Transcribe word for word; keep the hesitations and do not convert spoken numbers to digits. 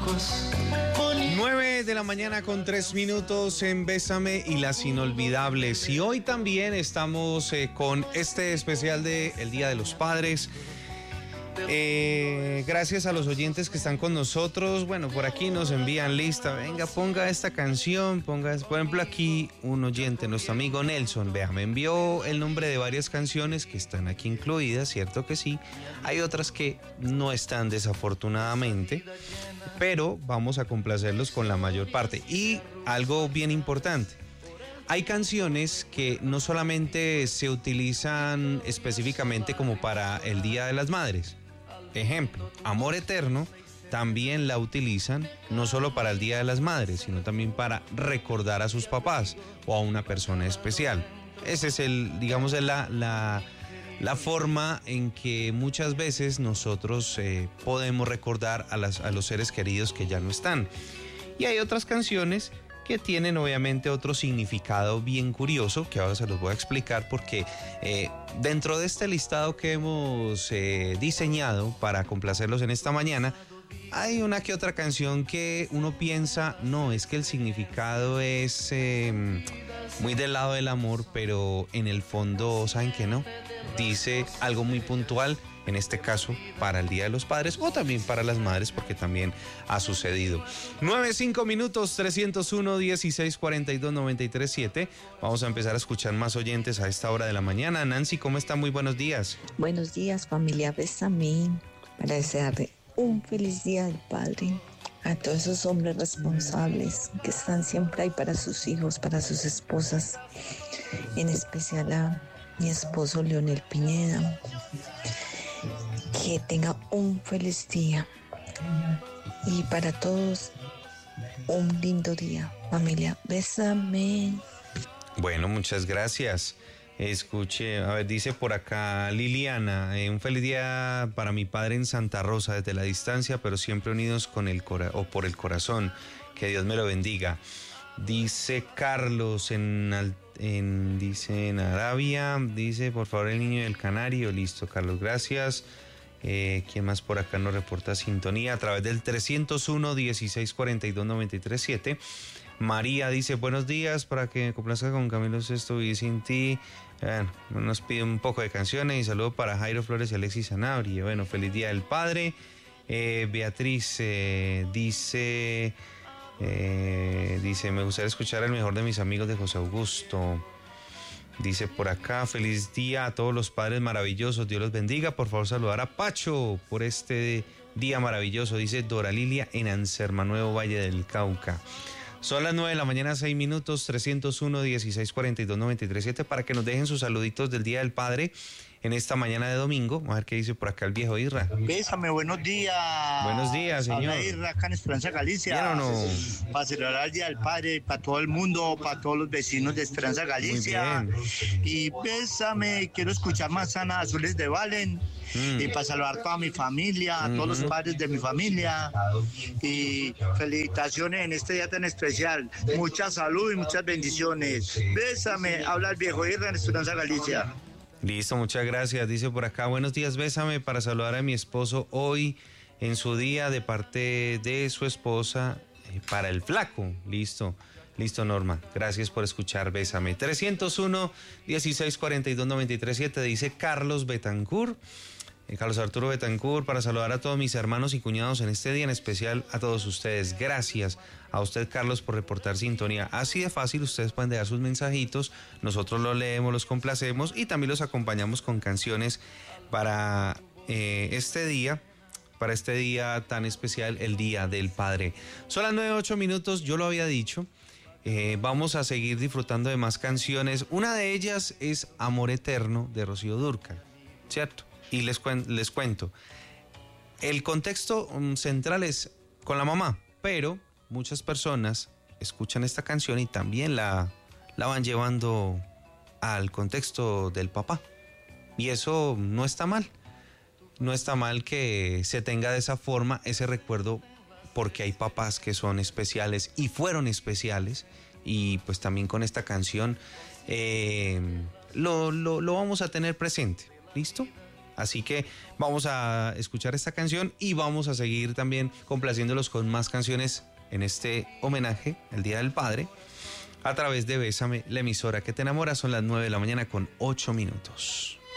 nueve de la mañana con tres minutos en Bésame y las Inolvidables. Y hoy también estamos eh, con este especial de el Día de los Padres. Eh, gracias a los oyentes que están con nosotros. Bueno, por aquí nos envían lista. Venga, ponga esta canción, ponga, por ejemplo, aquí un oyente, nuestro amigo Nelson, vea, me envió el nombre de varias canciones que están aquí incluidas, cierto que sí. Hay otras que no están, desafortunadamente, pero vamos a complacerlos con la mayor parte. Y algo bien importante: hay canciones que no solamente se utilizan específicamente como para el Día de las Madres. Ejemplo, Amor Eterno también la utilizan no solo para el Día de las Madres, sino también para recordar a sus papás o a una persona especial. Ese es el, digamos, la, la, la forma en que muchas veces nosotros eh, podemos recordar a, las, a los seres queridos que ya no están. Y hay otras canciones que tienen obviamente otro significado bien curioso, que ahora se los voy a explicar, porque eh, dentro de este listado que hemos eh, diseñado para complacerlos en esta mañana, hay una que otra canción que uno piensa, no, es que el significado es eh, muy del lado del amor, pero en el fondo, ¿saben qué no? Dice algo muy puntual, en este caso para el Día de los Padres o también para las madres, porque también ha sucedido. nueve, cinco minutos, trescientos uno, dieciséis, cuarenta y dos, noventa y tres, siete. Vamos a empezar a escuchar más oyentes a esta hora de la mañana. Nancy, ¿cómo está? Muy buenos días. Buenos días, familia Bésame, para desearle un feliz Día del Padre a todos esos hombres responsables que están siempre ahí para sus hijos, para sus esposas, en especial a mi esposo Leonel Pineda. Que tenga un feliz día y para todos un lindo día, familia. Bésame. Bueno, muchas gracias. Escuche, a ver, dice por acá Liliana, eh, un feliz día para mi padre en Santa Rosa, desde la distancia, pero siempre unidos con el cora- o por el corazón. Que Dios me lo bendiga. Dice Carlos en, en, dice en Arabia, dice por favor el niño del Canario. Listo, Carlos, gracias. Eh, ¿Quién más por acá nos reporta sintonía? A través del trescientos uno, dieciséis, cuarenta y dos, noventa y tres, siete. María dice, buenos días, para que me complazca con Camilo Sesto y Sin Ti. Bueno, nos pide un poco de canciones y saludo para Jairo Flores y Alexis Sanabria. Bueno, feliz Día del Padre. Eh, Beatriz eh, dice, eh, dice, me gustaría escuchar el mejor de mis amigos de José Augusto. Dice por acá, feliz día a todos los padres maravillosos, Dios los bendiga. Por favor, saludar a Pacho por este día maravilloso, dice Dora Lilia en Anserma Nuevo, Valle del Cauca. Son las nueve de la mañana, seis minutos, trescientos uno, dieciséis, cuarenta y dos, noventa y tres, siete, para que nos dejen sus saluditos del Día del Padre en esta mañana de domingo. Vamos a ver qué dice por acá el viejo Irra. Bésame, buenos días. Buenos días, señor. Habla Irra, acá en Esperanza, Galicia. ¿Bien o no? Para celebrar el Día del Padre, para todo el mundo, para todos los vecinos de Esperanza, Galicia. Muy bien. Y bésame, quiero escuchar Manzanas Azules de Valen. Mm. Y para saludar a toda mi familia, a mm. todos los padres de mi familia. Y felicitaciones en este día tan especial. Mucha salud y muchas bendiciones. Bésame, habla el viejo Irra en Esperanza, Galicia. Listo, muchas gracias. Dice por acá, buenos días, bésame para saludar a mi esposo hoy en su día de parte de su esposa eh, para el flaco. Listo, listo, Norma. Gracias por escuchar, bésame. trescientos uno, dieciséis, cuarenta y dos, noventa y tres, siete, dice Carlos Betancourt. Eh, Carlos Arturo Betancourt, para saludar a todos mis hermanos y cuñados en este día, en especial a todos ustedes. Gracias a usted, Carlos, por reportar sintonía. Así de fácil, ustedes pueden dejar sus mensajitos, nosotros los leemos, los complacemos y también los acompañamos con canciones para eh, este día, para este día tan especial, el Día del Padre. Son las nueve, ocho minutos, yo lo había dicho. Eh, vamos a seguir disfrutando de más canciones. Una de ellas es Amor Eterno de Rocío Dúrcal, ¿cierto? Y les, cuen- les cuento, el contexto um, central es con la mamá, pero muchas personas escuchan esta canción y también la, la van llevando al contexto del papá. Y eso no está mal, no está mal que se tenga de esa forma ese recuerdo, porque hay papás que son especiales y fueron especiales, y pues también con esta canción eh, lo, lo, lo vamos a tener presente, ¿listo? Así que vamos a escuchar esta canción y vamos a seguir también complaciéndolos con más canciones en este homenaje, el Día del Padre, a través de Bésame, la emisora que te enamora. Son las nueve de la mañana con ocho minutos.